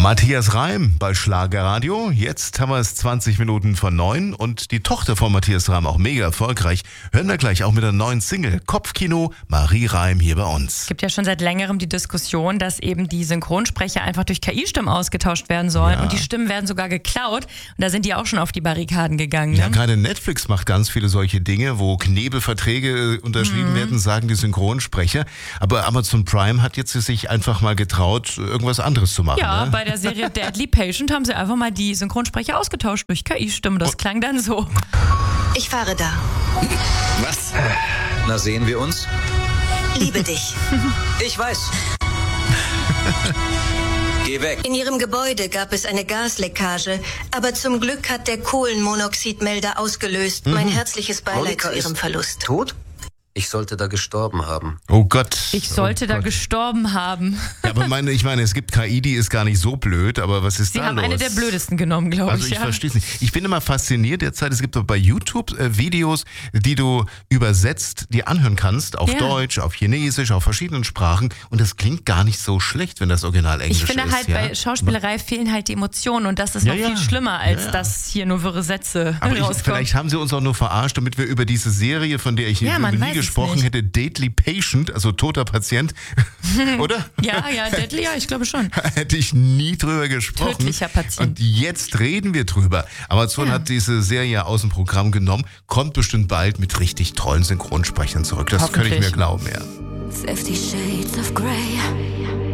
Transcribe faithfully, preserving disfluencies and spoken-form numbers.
Matthias Reim bei Schlagerradio. Jetzt haben wir es zwanzig Minuten vor neun und die Tochter von Matthias Reim, auch mega erfolgreich, hören wir gleich auch mit der neuen Single Kopfkino, Marie Reim hier bei uns. Es gibt ja schon seit längerem die Diskussion, dass eben die Synchronsprecher einfach durch K I-Stimmen ausgetauscht werden sollen Ja. und die Stimmen werden sogar geklaut und da sind die auch schon auf die Barrikaden gegangen. Ne? Ja, gerade Netflix macht ganz viele solche Dinge, wo Knebelverträge äh, unterschrieben Mhm. werden, sagen die Synchronsprecher. Aber Amazon Prime hat jetzt sich einfach mal getraut, irgendwas anderes zu machen. Ja, ne? bei der Serie Deadly Patient haben sie einfach mal die Synchronsprecher ausgetauscht durch K I-Stimmen. Das klang dann so. Ich fahre da. Was? Na, sehen wir uns? Liebe dich. Ich weiß. Geh weg. In ihrem Gebäude gab es eine Gasleckage, aber zum Glück hat der Kohlenmonoxidmelder ausgelöst. Mein herzliches Beileid Monika zu ihrem ist Verlust. Tot? Ich sollte da gestorben haben. Oh Gott. Ich sollte oh da Gott. gestorben haben. Ja, aber meine, ich meine, es gibt K I, die ist gar nicht so blöd, aber was ist Sie da haben los? eine der blödesten genommen, glaube Also ich. ich ja. verstehe es nicht. Ich bin immer fasziniert derzeit, es gibt doch bei YouTube äh, Videos, die du übersetzt, die anhören kannst, auf Ja. Deutsch, auf Chinesisch, auf verschiedenen Sprachen und das klingt gar nicht so schlecht, wenn das Original Englisch Ich ist. finde halt, ja? bei Schauspielerei fehlen halt die Emotionen und das ist Ja, noch ja. viel schlimmer, als Ja, ja. dass hier nur wirre Sätze Aber ich, rauskommen. vielleicht haben sie uns auch nur verarscht, damit wir über diese Serie, von der ich Ja, man nie weiß es gesprochen nicht. hätte, Deadly Patient, also toter Patient, oder? Ja, ja, Deadly, ja, ich glaube schon. Hätte ich nie drüber gesprochen. Tödlicher Patient. Und jetzt reden wir drüber. Amazon Ja. hat diese Serie aus dem Programm genommen, kommt bestimmt bald mit richtig tollen Synchronsprechern zurück. Das kann ich mir Hoffentlich. glauben, ja. Fifty Shades of Grey.